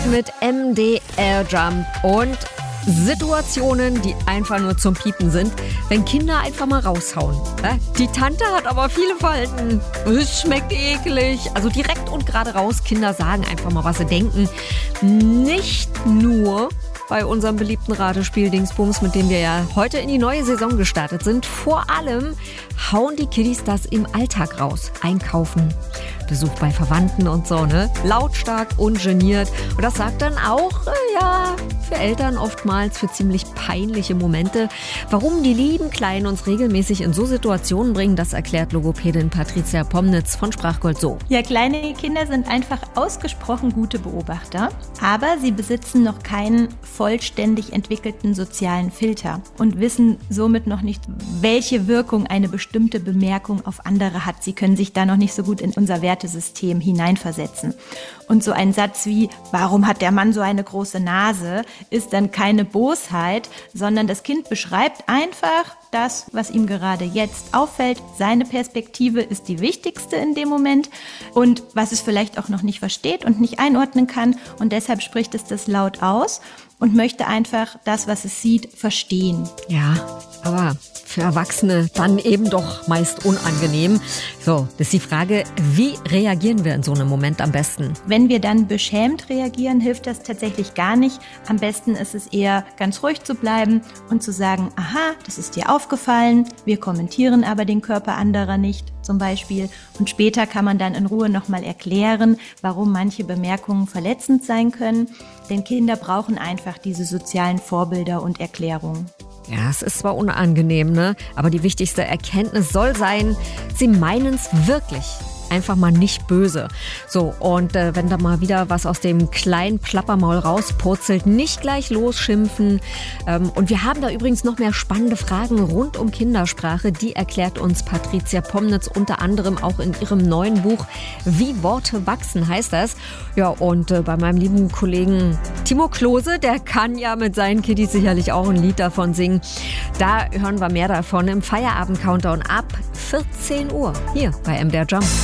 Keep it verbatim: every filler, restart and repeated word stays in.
Mit M D R Jump und Situationen, die einfach nur zum Piepen sind, wenn Kinder einfach mal raushauen. Die Tante hat aber viele Falten. Es schmeckt eklig. Also direkt und gerade raus. Kinder sagen einfach mal, was sie denken. Nicht nur bei unserem beliebten Ratespiel Dingsbums, mit dem wir ja heute in die neue Saison gestartet sind. Vor allem hauen die Kiddies das im Alltag raus. Einkaufen, Besuch bei Verwandten und so, ne? Lautstark, ungeniert. Und das sagt dann auch, äh, ja, für Eltern oftmals für ziemlich peinliche Momente. Warum die lieben Kleinen uns regelmäßig in so Situationen bringen, das erklärt Logopädin Patricia Pomnitz von Sprachgold so. Ja, kleine Kinder sind einfach ausgesprochen gute Beobachter, aber sie besitzen noch keinen vollständig entwickelten sozialen Filter und wissen somit noch nicht, welche Wirkung eine bestimmte Bemerkung auf andere hat. Sie können sich da noch nicht so gut in unser Wertesystem hineinversetzen. Und so ein Satz wie, warum hat der Mann so eine große Nase, ist dann keine Bosheit, sondern das Kind beschreibt einfach das, was ihm gerade jetzt auffällt. Seine Perspektive ist die wichtigste in dem Moment und was es vielleicht auch noch nicht versteht und nicht einordnen kann. Und deshalb spricht es das laut aus und möchte einfach das, was es sieht, verstehen. Ja, aber für Erwachsene dann eben doch meist unangenehm. So, das ist die Frage, wie reagieren wir in so einem Moment am besten? Wenn wir dann beschämt reagieren, hilft das tatsächlich gar nicht. Am besten ist es eher, ganz ruhig zu bleiben und zu sagen, aha, das ist dir aufgefallen, wir kommentieren aber den Körper anderer nicht, zum Beispiel. Und später kann man dann in Ruhe nochmal erklären, warum manche Bemerkungen verletzend sein können. Denn Kinder brauchen einfach diese sozialen Vorbilder und Erklärungen. Ja, es ist zwar unangenehm, ne? Aber die wichtigste Erkenntnis soll sein, sie meinen es wirklich. Einfach mal nicht böse. So, und äh, wenn da mal wieder was aus dem kleinen Plappermaul rauspurzelt, nicht gleich losschimpfen. Ähm, und wir haben da übrigens noch mehr spannende Fragen rund um Kindersprache. Die erklärt uns Patricia Pomnitz unter anderem auch in ihrem neuen Buch Wie Worte wachsen, heißt das. Ja, und äh, bei meinem lieben Kollegen Timo Klose, der kann ja mit seinen Kiddies sicherlich auch ein Lied davon singen. Da hören wir mehr davon im Feierabend-Countdown ab vierzehn Uhr hier bei M D R Jump.